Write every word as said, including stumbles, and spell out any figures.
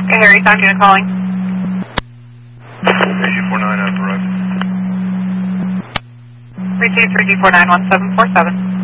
Okay, Harry, time unit calling. three G four nine, I've arrived. three two three G four nine one seven four seven.